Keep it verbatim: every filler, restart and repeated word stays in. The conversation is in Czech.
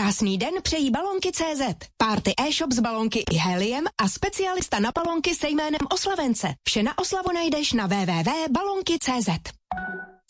Krásný den přejí Balonky tečka cé zet. Party e-shop s balonky i heliem a specialista na balonky se jménem Oslavence. Vše na oslavu najdeš na w w w tečka balonky tečka cé zet.